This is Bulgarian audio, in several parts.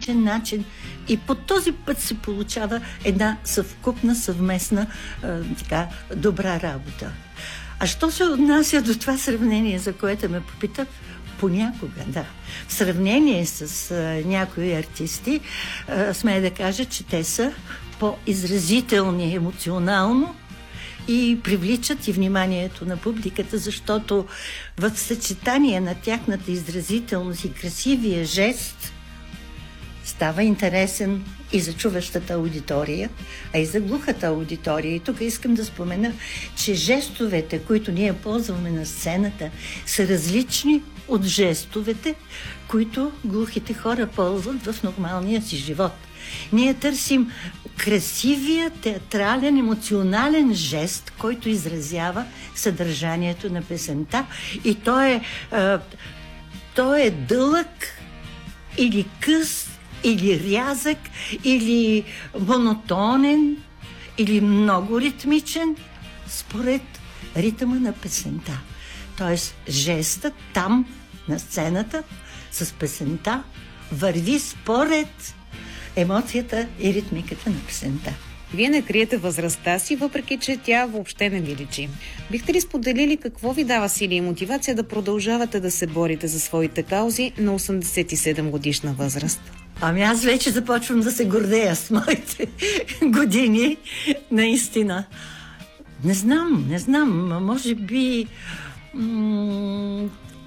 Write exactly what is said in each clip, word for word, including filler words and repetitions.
различен начин и по този път се получава една съвкупна, съвместна а, така, добра работа. А що се отнася до това сравнение, за което ме попита? Понякога, да. В сравнение с а, някои артисти, а, смея да кажа, че те са по-изразителни емоционално и привличат и вниманието на публиката, защото в съчетание на тяхната изразителност и красивия жест става интересен и за чуващата аудитория, а и за глухата аудитория. И тук искам да спомена, че жестовете, които ние ползваме на сцената, са различни от жестовете, които глухите хора ползват в нормалния си живот. Ние търсим красивия, театрален, емоционален жест, който изразява съдържанието на песента. И той е, а, той е дълъг или къс, или рязък, или монотонен, или много ритмичен, според ритъма на песента. Тоест, жестът там, на сцената, с песента, върви според емоцията и ритмиката на песента. Вие не криете възрастта си, въпреки че тя въобще не ви личи. Бихте ли споделили какво ви дава сили и мотивация да продължавате да се борите за своите каузи на осемдесет и седем годишна възраст? Ами аз вече започвам да се гордея с моите години, наистина. Не знам, не знам, може би м-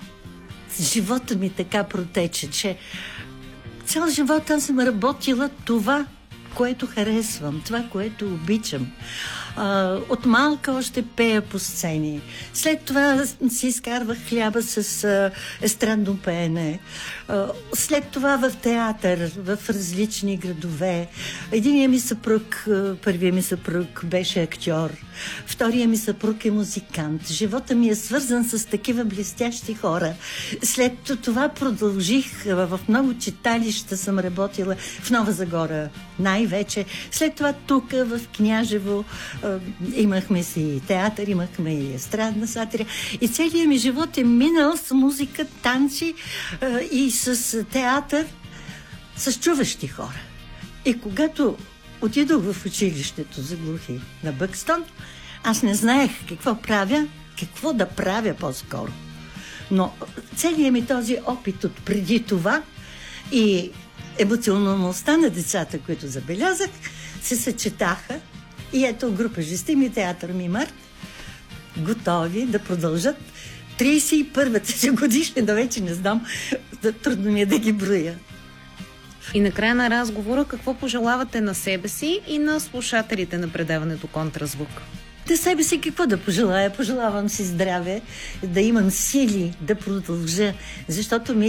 живота ми така протече, че цял живот аз съм работила това, което харесвам, това, което обичам. А, от малка още пея по сцени. След това си изкарвах хляба с а, естрадно пеене. А, след това в театър, в различни градове. Единият ми съпруг, първият ми съпруг беше актьор. Вторият ми съпруг е музикант. Живота ми е свързан с такива блестящи хора. След това продължих в много читалища, съм работила в Нова Загора най-вече. След това тук в Княжево имахме си театър, имахме и естрадна сатира. И целият ми живот е минал с музика, танци и с театър, с чуващи хора. И когато отидох в училището за глухи на Бъкстон, аз не знаех какво правя, какво да правя по-скоро. Но целият ми този опит от преди това и емоционалността на децата, които забелязах, се съчетаха. И ето група Жестим и театър Мимарт готови да продължат тридесет и първата си годишнина, вече не знам, трудно ми е да ги броя. И накрая на разговора, какво пожелавате на себе си и на слушателите на предаването Контразвук? На себе си какво да пожелая? Пожелавам си здраве, да имам сили да продължа, защото ми